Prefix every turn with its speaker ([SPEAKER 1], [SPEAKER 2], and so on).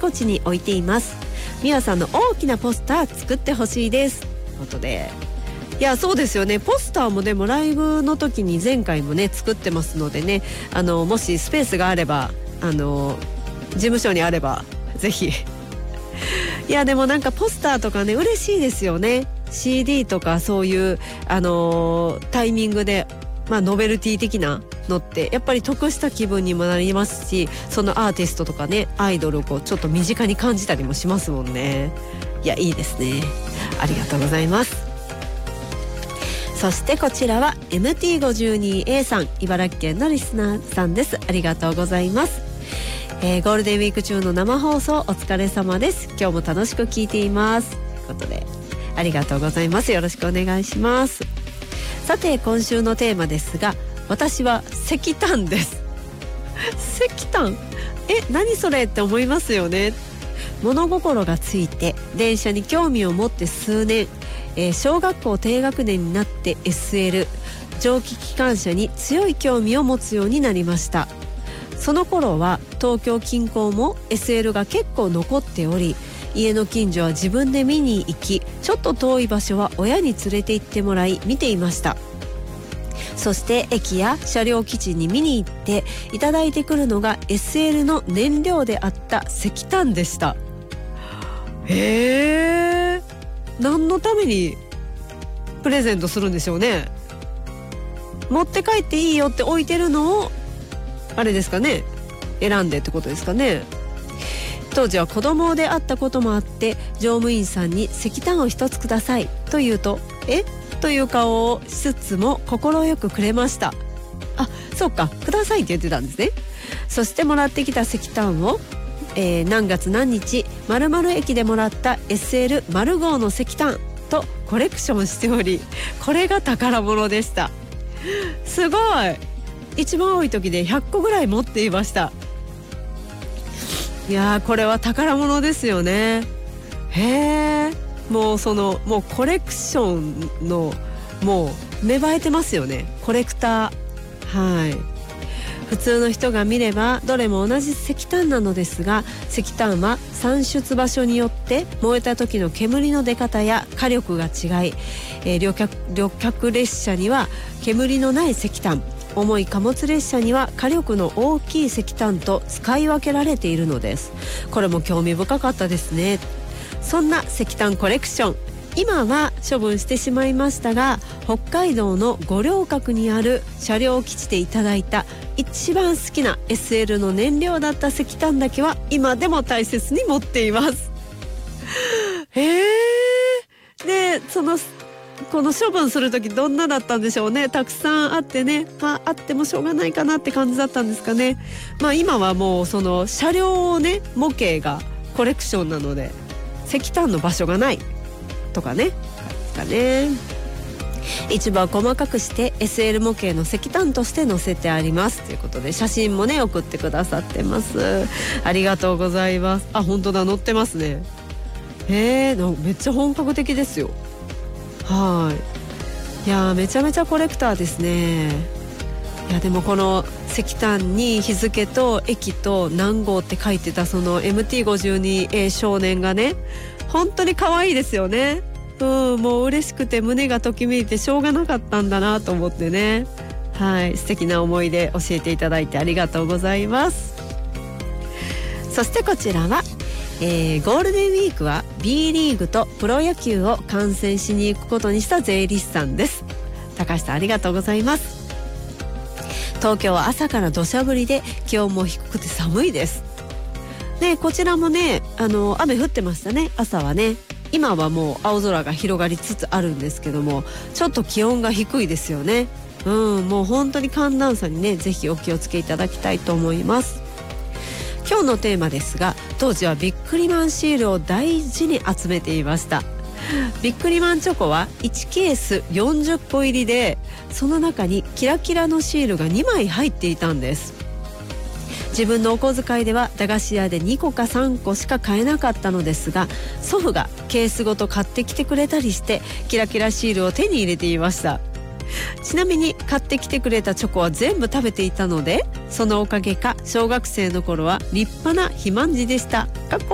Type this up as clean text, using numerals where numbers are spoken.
[SPEAKER 1] こちに置いています。美和さんの大きなポスター作ってほしいですということで、いやそうですよね。ポスターもでもライブの時に前回もね作ってますのでね、もしスペースがあれば事務所にあればぜひいやでもなんかポスターとかね嬉しいですよね。 CD とかそういうタイミングでノベルティ的なのってやっぱり得した気分にもなりますし、そのアーティストとかねアイドルをこうちょっと身近に感じたりもしますもんね。いやいいですね。ありがとうございます。そしてこちらは MT52A さん、茨城県のリスナーさんです。ありがとうございます。ゴールデンウィーク中の生放送お疲れ様です。今日も楽しく聞いていますということで、ありがとうございます。よろしくお願いします。さて今週のテーマですが、私は石炭です。石炭何それって思いますよね。物心がついて電車に興味を持って数年、小学校低学年になって SL 蒸気機関車に強い興味を持つようになりました。その頃は東京近郊も SL が結構残っており、家の近所は自分で見に行き、ちょっと遠い場所は親に連れて行ってもらい見ていました。そして駅や車両基地に見に行っていただいてくるのが SL の燃料であった石炭でした。何のためにプレゼントするんでしょうね。持って帰っていいよって置いてるのをあれですかね、選んでってことですかね。当時は子供であったこともあって、乗務員さんに石炭を一つくださいと言うとという顔をしつつも快くくれました。そうか、くださいって言ってたんですね。そしてもらってきた石炭を、何月何日〇〇駅でもらった SL マル号の石炭とコレクションしており、これが宝物でした。すごい、一番多い時で100個ぐらい持っていました。いやー、これは宝物ですよね。もうもうコレクションのもう芽生えてますよね、コレクター。普通の人が見ればどれも同じ石炭なのですが、石炭は産出場所によって燃えた時の煙の出方や火力が違い、旅客列車には煙のない石炭、重い貨物列車には火力の大きい石炭と使い分けられているのです。これも興味深かったですね。そんな石炭コレクション、今は処分してしまいましたが、北海道の五稜郭にある車両基地でいただいた一番好きな SL の燃料だった石炭だけは今でも大切に持っています。でこの処分する時どんなだったんでしょうね。たくさんあってね、あってもしょうがないかなって感じだったんですかね。今はもうその車両をね、模型がコレクションなので石炭の場所がないとかね、一部は細かくして SL 模型の石炭として載せてありますということで、写真もね送ってくださってます。ありがとうございます。本当だ、載ってますね。めっちゃ本格的ですよ。いやめちゃめちゃコレクターですね。いやでもこの石炭に日付と駅と何号って書いてたその MT52A 少年がね、本当に可愛いですよね。もう嬉しくて胸がときめいてしょうがなかったんだなと思ってね。素敵な思い出教えていただいてありがとうございます。そしてこちらは、ゴールデンウィークは B リーグとプロ野球を観戦しに行くことにした税理士さんです。高橋さんありがとうございます。東京は朝から土砂降りで気温も低くて寒いです。こちらもね雨降ってましたね、朝はね。今はもう青空が広がりつつあるんですけども、ちょっと気温が低いですよね。もう本当に寒暖差にねぜひお気をつけいただきたいと思います。今日のテーマですが、当時はビックリマンシールを大事に集めていました。ビックリマンチョコは1ケース40個入りで、その中にキラキラのシールが2枚入っていたんです。自分のお小遣いでは駄菓子屋で2個か3個しか買えなかったのですが、祖父がケースごと買ってきてくれたりしてキラキラシールを手に入れていました。ちなみに買ってきてくれたチョコは全部食べていたので、そのおかげか小学生の頃は立派な肥満児でした。